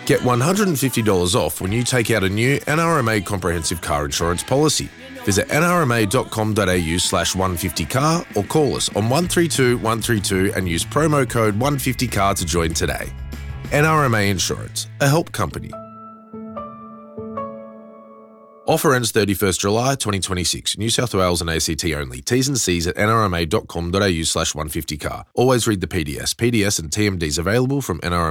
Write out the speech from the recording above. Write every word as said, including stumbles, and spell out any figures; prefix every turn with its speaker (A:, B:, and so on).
A: Get one hundred fifty dollars off when you take out a new N R M A comprehensive car insurance policy. Visit nrma.com.au slash 150car or call us on one three two one three two and use promo code one fifty car to join today. N R M A Insurance, a help company. Offer ends thirty-first July twenty twenty-six. New South Wales and A C T only. T's and C's at nrma.com.au slash 150car. Always read the P D S. P D S and T M Ds available from N R M A.